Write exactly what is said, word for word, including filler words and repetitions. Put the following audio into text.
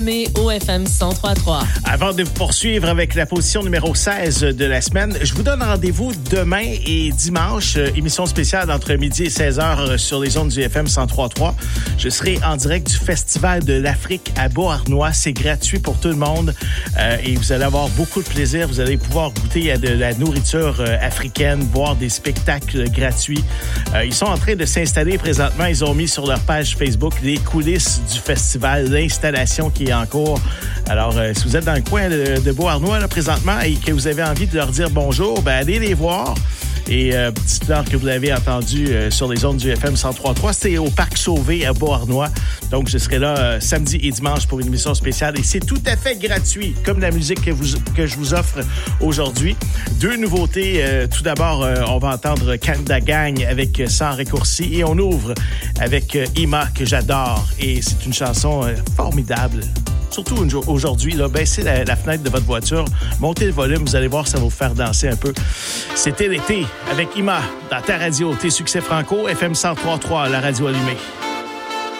Mais au F M cent trois trois. Avant de vous poursuivre avec la position numéro seize de la semaine, je vous donne rendez-vous demain et dimanche, émission spéciale entre midi et seize heures sur les ondes du F M cent trois trois. Je serai en direct du Festival de l'Afrique à Beauharnois. C'est gratuit pour tout le monde euh, et vous allez avoir beaucoup de plaisir. Vous allez pouvoir goûter à de la nourriture euh, africaine, voir des spectacles gratuits. Euh, ils sont en train de s'installer présentement. Ils ont mis sur leur page Facebook les coulisses du festival, l'installation qui est en cours. Alors, euh, si vous êtes dans le coin de, de Beauharnois là, présentement et que vous avez envie de leur dire bonjour, ben allez les voir. Et euh, dites-leur que vous l'avez entendu euh, sur les ondes du F M cent trois trois. C'est au Parc Sauvé à Beauharnois. Donc, je serai là euh, samedi et dimanche pour une émission spéciale. Et c'est tout à fait gratuit, comme la musique que, vous, que je vous offre aujourd'hui. Deux nouveautés. Euh, tout d'abord, euh, on va entendre Canada Gang avec euh, Sans Raccourci. Et on ouvre avec euh, Ima, que j'adore. Et c'est une chanson euh, formidable. Surtout aujourd'hui, là, baissez la, la fenêtre de votre voiture, montez le volume, vous allez voir, ça va vous faire danser un peu. C'était l'été avec Ima dans ta radio, tes succès franco, F M cent trois trois, la radio allumée.